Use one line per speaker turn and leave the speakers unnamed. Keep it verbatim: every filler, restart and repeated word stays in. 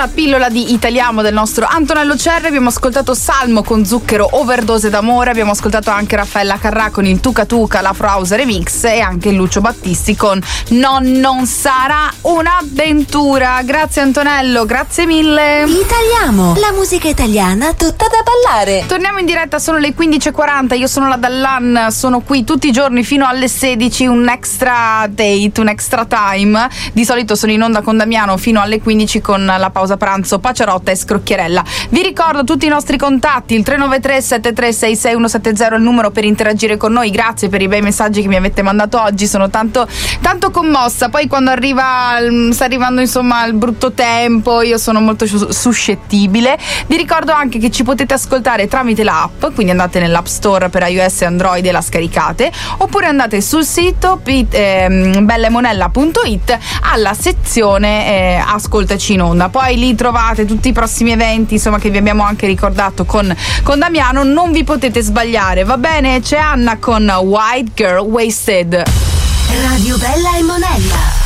la pillola di Italiamo del nostro Antonello Cerri. Abbiamo ascoltato Salmo con Zucchero, Overdose d'amore. Abbiamo ascoltato anche Raffaella Carrà con il Tuca Tuca, l'Afro House Remix, e anche Lucio Battisti con Non non sarà un'avventura. Grazie Antonello, grazie mille.
Italiamo, la musica italiana tutta da ballare.
Torniamo in diretta, sono le quindici e quaranta. Io sono la Dallan, sono qui tutti i giorni fino alle sedici. Un extra date, un extra time. Di solito sono in onda con Damiano fino alle quindici con la pausa pranzo, Paciarotta e Scrocchierella. Vi ricordo tutti i nostri contatti: il tre nove tre sette tre sei sei uno sette zero è il numero per interagire con noi. Grazie per i bei messaggi che mi avete mandato oggi, sono tanto tanto commossa. Poi quando arriva sta arrivando insomma il brutto tempo, io sono molto suscettibile. Vi ricordo anche che ci potete ascoltare tramite l'app, quindi andate nell'app store per iOS e Android e la scaricate, oppure andate sul sito eh, bellemonella punto it alla sezione eh, ascoltaci in onda. Poi lì trovate tutti i prossimi eventi insomma che vi abbiamo anche ricordato con, con Damiano. Non vi potete sbagliare, va bene? C'è Anna con White Girl Wasted.
Radio Bella e Monella.